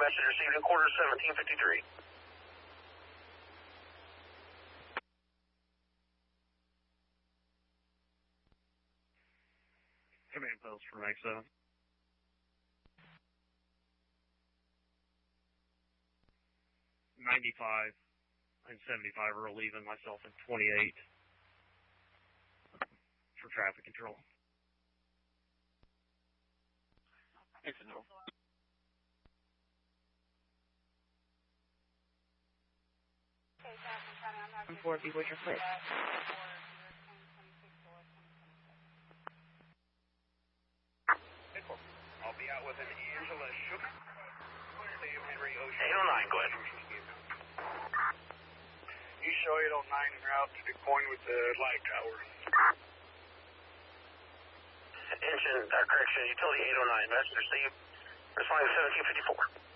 message received in quarter 1753. Command post for Max 7. 95 and 75 are relieving myself at 28 for traffic control. Thanks, Control. I'm 4B, what's your foot? I'll be out with an Angela Sugar. Henry Ocean. 809, go ahead. You show 809 en route to Des Moines with the light tower. Engine, correction, utility 809, message received. Responding to 1754.